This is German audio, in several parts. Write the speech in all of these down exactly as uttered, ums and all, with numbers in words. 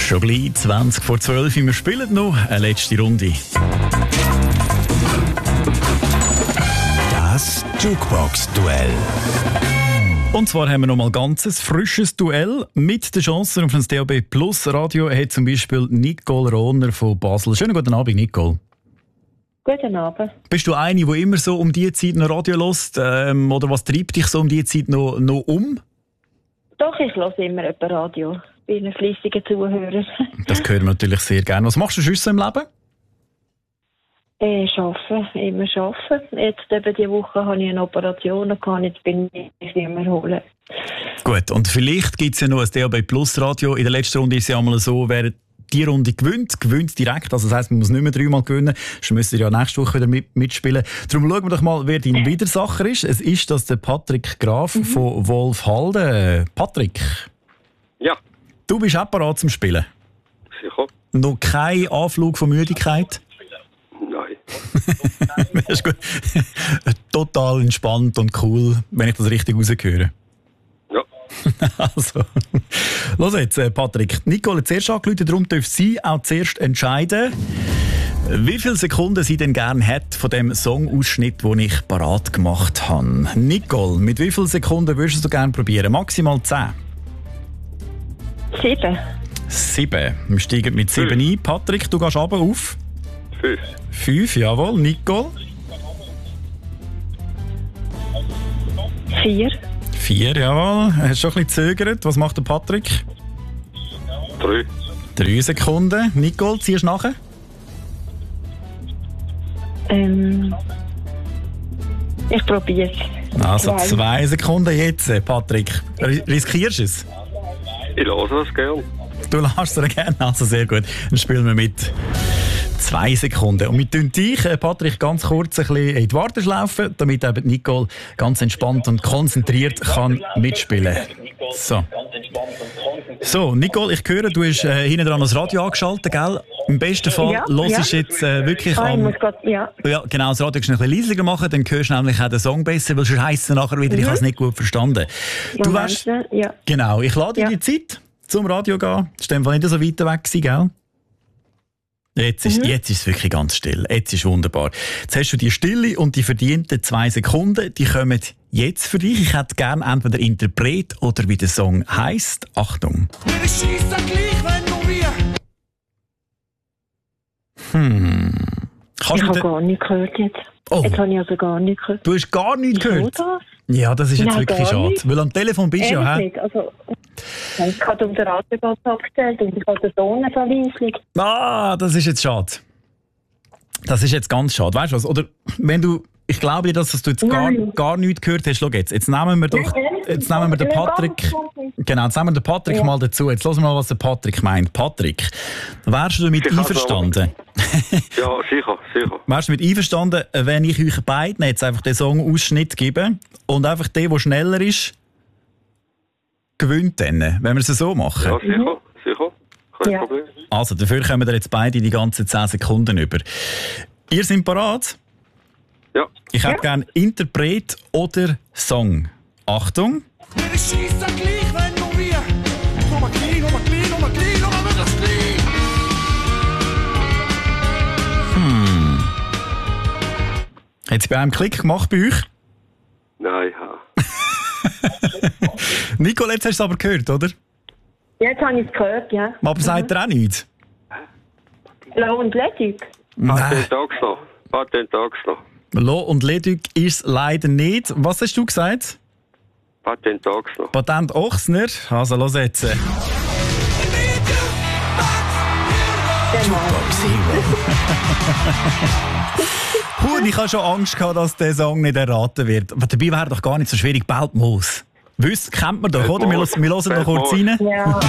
Schon gleich zwanzig vor zwölf. Wir spielen noch eine letzte Runde. Das Jukebox-Duell. Und zwar haben wir noch mal ganz ein frisches Duell mit den Chancen auf das D A B Plus Radio. Hat zum Beispiel Nicole Rohner von Basel. Schönen guten Abend, Nicole. Guten Abend. Bist du eine, die immer so um diese Zeit noch Radio hört? Ähm, oder was treibt dich so um diese Zeit noch, noch um? Doch, ich höre immer etwa Radio. Ich bin ein fleissiger Zuhörer. Das hören wir natürlich sehr gerne. Was machst du sonst im Leben? Ich arbeite, immer arbeiten. Jetzt eben diese Woche habe ich eine Operation gehabt, jetzt bin ich immer holen. Gut, und vielleicht gibt es ja noch ein D A B Plus Radio. In der letzten Runde ist es ja einmal so, wer die Runde gewinnt, gewinnt direkt. Also das heisst, man muss nicht mehr dreimal gewinnen. Sonst müsst ihr ja nächste Woche wieder mit, mitspielen. Darum schauen wir doch mal, wer dein Widersacher ist. Es ist das der Patrick Graf mhm. von Wolfhalden. Patrick. Ja. Du bist auch bereit zum Spielen? Sicher. Noch kein Anflug von Müdigkeit? Nein. Das ist gut. Total entspannt und cool, wenn ich das richtig rausgehöre. Ja. Also, los jetzt, Patrick. Nicole hat zuerst angerufen, darum darf sie auch zuerst entscheiden, wie viele Sekunden sie denn gerne hat von dem Songausschnitt, den ich parat gemacht habe. Nicole, mit wie vielen Sekunden würdest du gerne probieren? Maximal zehn? Sieben. Sieben. Wir steigen mit sieben ein. Patrick, du gehst runter auf? Fünf. Fünf, jawohl. Nicole? Vier. Vier, jawohl. Hast du schon ein bisschen gezögert? Was macht der Patrick? Drei. Drei Sekunden. Nicole, ziehst du nachher? Ähm, ich probiere es. Also zwei. zwei Sekunden jetzt, Patrick. Riskierst du es? Ich lasse es gern. Du lässt es gerne, also sehr gut. Dann spielen wir mit zwei Sekunden. Und wir tun dich, Patrick, ganz kurz ein bisschen in die Warteschlaufe, damit eben Nicole ganz entspannt und konzentriert kann mitspielen. So. So, Nicole, ich höre, du hast äh, hinten dran das Radio angeschaltet, gell? Im besten Fall ja, hörst du ja. jetzt äh, wirklich ah, am... Muss grad, ja. ja, genau, das Radio kannst du ein bisschen leiser machen, dann hörst du nämlich auch den Song besser, weil sonst heisst es nachher wieder, mhm. ich habe es nicht gut verstanden. Du weißt, ja. Genau, ich lade dir ja. die Zeit zum Radio gehen. Das war in dem Fall nicht so weit weg, gell? Jetzt ist, mhm. jetzt ist es wirklich ganz still. Jetzt ist wunderbar. Jetzt hast du die Stille und die verdienten zwei Sekunden. Die kommen jetzt für dich. Ich hätte gerne entweder Interpret oder wie der Song heisst. Achtung. Hm. Kannst ich habe gar nicht gehört jetzt. Oh. Jetzt habe ich also gar nicht gehört. Du hast gar nicht gehört? Das? Ja, das ist jetzt Nein, wirklich schade. Nicht. Weil am Telefon bist du ja, hä? Also, ich habe um den Radioball abgestellt und ich habe den Ton so leislich. Ah, das ist jetzt schade. Das ist jetzt ganz schade. Weißt du was? Oder wenn du, ich glaube dir, dass du jetzt gar, gar nichts gehört hast. Schau jetzt, jetzt nehmen wir doch, jetzt nehmen wir den Patrick, genau, jetzt nehmen wir den Patrick ja. mal dazu. Jetzt hören wir mal, was der Patrick meint. Patrick, wärst du damit ich einverstanden? Ja, sicher, sicher. Wärst du mit einverstanden, wenn ich euch beiden jetzt einfach den Song-Ausschnitt gebe und einfach der, der schneller ist, gewinnt dann, wenn wir es so machen? Ja, sicher, sicher. Kein ja. Problem. Also, dafür kommen wir jetzt beide die ganzen zehn Sekunden über. Ihr seid parat? Ja. Ich hätte ja. gerne Interpret oder Song. Achtung. Hm. Hat es bei einem Klick gemacht bei euch? Nein, ja. Nicole, jetzt hast du es aber gehört, oder? Jetzt habe ich es gehört, ja. Aber sagt er auch nichts? Low und ledig? Patent Axler. Patent Axler. Lo und ledig ist es leider nicht. Was hast du gesagt? Patent Axler. Patent Ochsner. Also, los jetzt. Huhn, ich hatte schon Angst gehabt, dass der Song nicht erraten wird. Aber dabei wäre doch gar nicht so schwierig. Beltmoos. Wisst, kennt man doch, Beltmoos. Oder? Wir, wir hören noch kurz rein. Ja.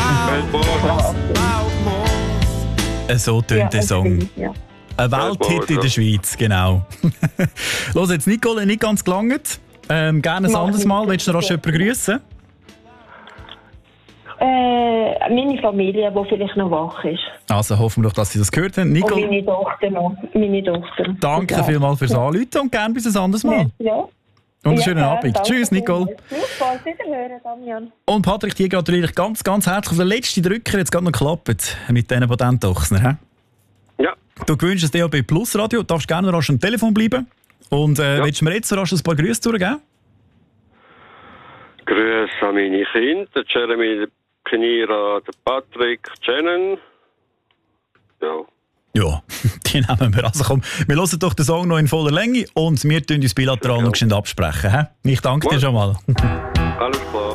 So tönt ja, der Song. Ja. Ein Welthit in der Schweiz, genau. Los jetzt, Nicole, nicht ganz gelangt. Ähm, gerne ein anderes Mal. Willst du noch jemanden grüßen? Äh, meine Familie, die vielleicht noch wach ist. Also hoffen wir doch, dass Sie das gehört haben. Nicole, und meine Tochter noch. Meine Tochter. Danke ja. vielmals fürs Anrufen und gerne bis ein anderes Mal. Ja. Und einen schönen Abend. danke Tschüss, Nicole. Gleichfalls, wiederhören, Damian. Und Patrick, dir gratuliere ich ganz, ganz herzlich. Der letzte Drücker jetzt gerade noch geklappt mit diesen Patentochsner. Ja. Du gewünschst das D A B Plus Radio, darfst gerne rasch am Telefon bleiben. Und äh, Ja. willst du mir jetzt so rasch ein paar Grüße durchgeben? Grüße an meine Kinder, der Jeremy, der Kenira, der Patrick, Shannon. Ja. Ja, die nehmen wir. Also komm, wir hören doch den Song noch in voller Länge und wir tun uns bilateral Ja. noch schnell absprechen. He? Ich danke dir Gut. schon mal. Alles klar.